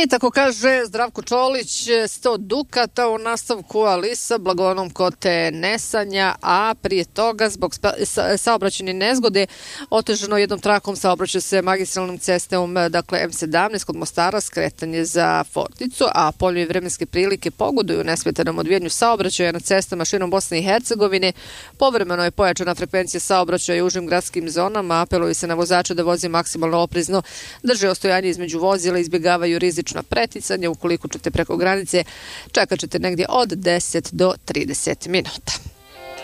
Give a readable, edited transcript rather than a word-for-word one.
I tako kaže Zdravko Čolić, 100 dukata u nastavku Alisa Blagonom Kote Nesanja, a prije toga zbog saobraćajne nezgode otežano jednom trakom saobraća se magistralnom cestom, dakle M17 kod Mostara, skretanje za Forticu, a poljne i vremenske prilike pogoduju nesmetanom odvijanju saobraćaja na cestama širom Bosne i Hercegovine. Povremeno je pojačana frekvencija saobraćaja u užim gradskim zonama, apeluje se na vozača da vozi maksimalno oprezno, drže ostojanje između vozila, izbjegavaju rizična preticanja. Ukoliko ćete preko granice, čekat ćete negdje od 10 do 30 minuta.